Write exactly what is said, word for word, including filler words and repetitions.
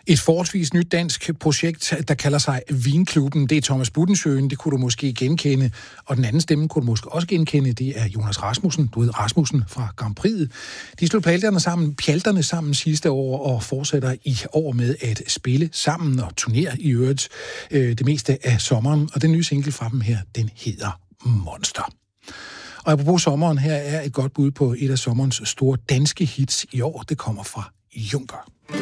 Et forholdsvis nyt dansk projekt, der kalder sig Vinklubben. Det er Thomas Buttensøen, det kunne du måske genkende. Og den anden stemme kunne du måske også genkende, det er Jonas Rasmussen. Du ved Rasmussen fra Grand Prix. De slog pjalterne sammen, pjalterne sammen sidste år og fortsætter i år med at spille sammen og turnere i øvrigt øh, det meste af sommeren. Og den nye single fra dem her, den hedder Monster. Og apropos sommeren, her er et godt bud på et af sommerens store danske hits i år. Det kommer fra Juncker.